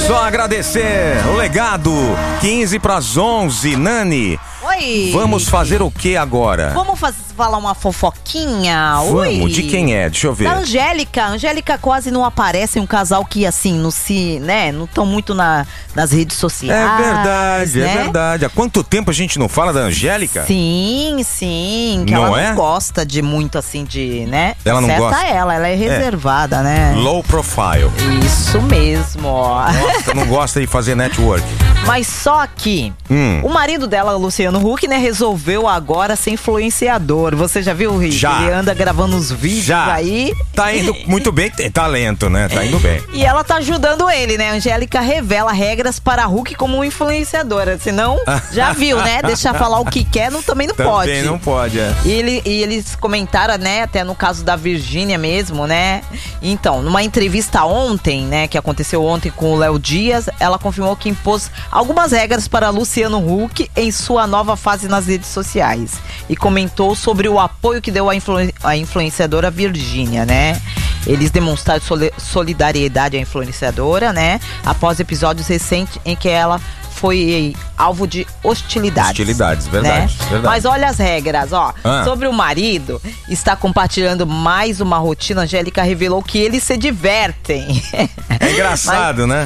Só agradecer o legado. 15 para as 11, Nani. Oi. Vamos fazer o que agora? Vamos falar uma fofoquinha? Vamos, Oi. de quem é? Deixa eu ver. Da Angélica. Angélica quase não aparece, um casal que assim, não estão muito nas redes sociais. É verdade, né? é verdade. Há quanto tempo a gente não fala da Angélica? Sim, que não ela é? não gosta de muito assim de, né? Ela não gosta? Ela é reservada, né? Low profile. Isso mesmo, ó. Nossa, não gosta de fazer network. Mas só que o marido dela, Luciano Huck, né, resolveu agora ser influenciador. Você já viu, Rick? Já. Ele anda gravando uns vídeos aí. Tá indo muito bem, tem talento, né? Tá indo bem. E ela tá ajudando ele, né? A Angélica revela regras para Huck como influenciadora. Senão, já viu, né? Deixar falar o que quer, também não pode. Também não pode, é. E eles comentaram, né, até no caso da Virgínia mesmo, né? Então, numa entrevista ontem, né, que aconteceu ontem com o Léo Dias, ela confirmou que impôs algumas regras para Luciano Huck em sua nova fase nas redes sociais. E comentou sobre o apoio que deu à influenciadora Virgínia, né? Eles demonstraram solidariedade à influenciadora, né? Após episódios recentes em que ela foi alvo de hostilidades. Hostilidades, verdade, né? verdade. Mas olha as regras, ó. Sobre o marido, está compartilhando mais uma rotina. A Angélica revelou que eles se divertem. É engraçado, né?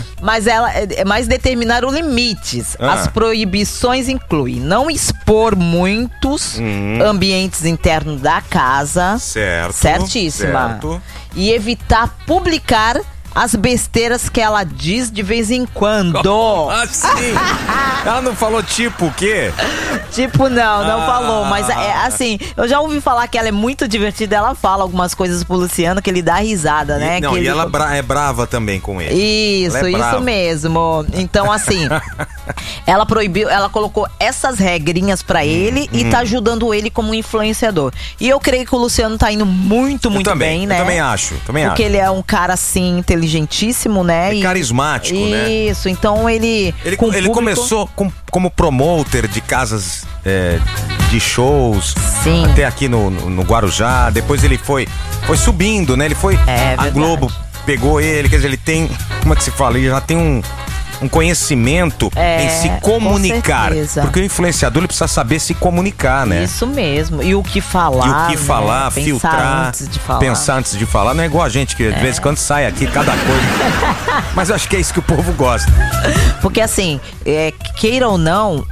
Mas determinaram limites. As proibições incluem não expor muitos ambientes internos da casa. Certo. Certíssima. Certo. E evitar publicar as besteiras que ela diz de vez em quando. Assim? Ela não falou tipo o quê? Tipo, não falou. Mas assim, eu já ouvi falar que ela é muito divertida. Ela fala algumas coisas pro Luciano que ele dá risada, né? E ela é brava também com ele. Isso mesmo. Então, assim, ela proibiu, ela colocou essas regrinhas pra ele e tá ajudando ele como influenciador. E eu creio que o Luciano tá indo muito bem, né? Eu também acho. Porque ele é um cara, assim, inteligentíssimo, né? É carismático, né? Isso, então ele começou como promoter de casas de shows. Sim. Até aqui no Guarujá. Depois ele foi subindo, né? Ele foi. A Globo pegou ele, quer dizer, ele tem. Como é que se fala? Ele já tem um conhecimento em se comunicar. Porque o influenciador ele precisa saber se comunicar, né? Isso mesmo. E o que falar. Né? Filtrar. Pensar antes de falar. Não é igual a gente que de vez em quando sai aqui cada coisa. Mas eu acho que é isso que o povo gosta. Porque assim, queira ou não,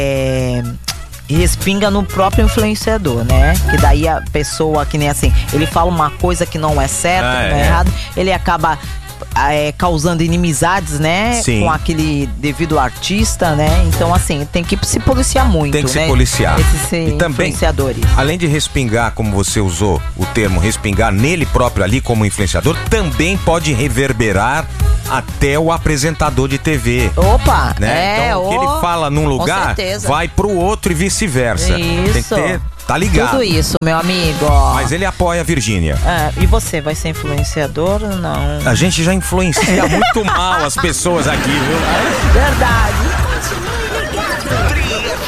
respinga no próprio influenciador, né? Que daí a pessoa, que nem assim, ele fala uma coisa que não é certa, que não é errado, ele acaba causando inimizades, né? Sim. Com aquele devido artista, né? Então, assim, tem que se policiar muito, tem que né? se policiar. Esses e também, influenciadores. Além de respingar, como você usou o termo, respingar nele próprio ali como influenciador, também pode reverberar até o apresentador de TV. Opa! Né? Então, o que ele fala num lugar vai pro outro e vice-versa. Isso. Tem que ter. Tá ligado. Tudo isso, meu amigo. Mas ele apoia a Virgínia. E você, vai ser influenciador ou não? A gente já influencia muito mal as pessoas aqui, viu? Verdade.